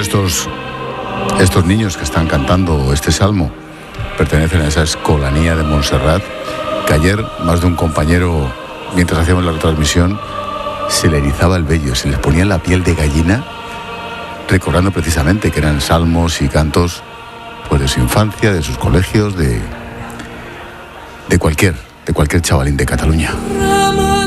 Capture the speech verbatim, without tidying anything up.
estos, estos niños que están cantando este salmo pertenecen a esa escolanía de Montserrat, que ayer más de un compañero, mientras hacíamos la retransmisión, se le erizaba el vello, se les ponía la piel de gallina, recordando precisamente que eran salmos y cantos pues de su infancia, de sus colegios, de, de cualquier, de cualquier chavalín de Cataluña.